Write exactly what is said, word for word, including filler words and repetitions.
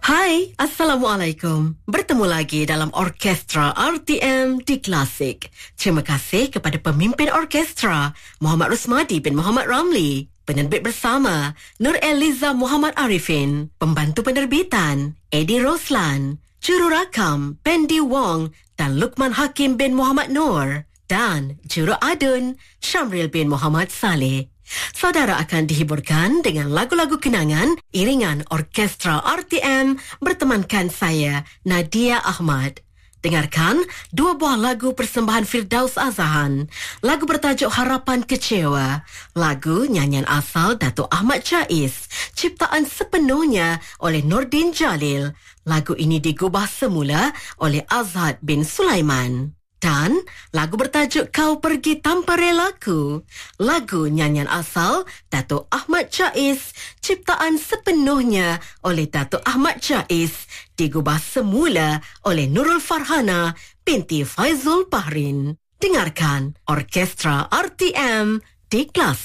Hai, Assalamualaikum. Bertemu lagi dalam Orkestra R T M di Klasik. Terima kasih kepada pemimpin orkestra, Muhammad Rusmadi bin Muhammad Ramli. Penerbit bersama, Nur Eliza Muhammad Arifin. Pembantu penerbitan, Eddie Roslan. Jururakam, Pendi Wong dan Lukman Hakim bin Muhammad Nur. Dan Juru Adun, Syamril bin Muhammad Saleh. Saudara akan dihiburkan dengan lagu-lagu kenangan iringan Orkestra R T M bertemankan saya, Nadia Ahmad. Dengarkan dua buah lagu persembahan Firdaus Azahan. Lagu bertajuk Harapan Kecewa. Lagu nyanyian asal Datuk Ahmad Jais. Ciptaan sepenuhnya oleh Nordin Jalil. Lagu ini digubah semula oleh Azhad bin Sulaiman. Dan lagu bertajuk Kau Pergi Tanpa Relaku. Lagu nyanyian asal Datuk Ahmad Jais, ciptaan sepenuhnya oleh Datuk Ahmad Jais, digubah semula oleh Nurul Farhana binti Faizul Bahrin. Dengarkan Orkestra R T M di Klasik.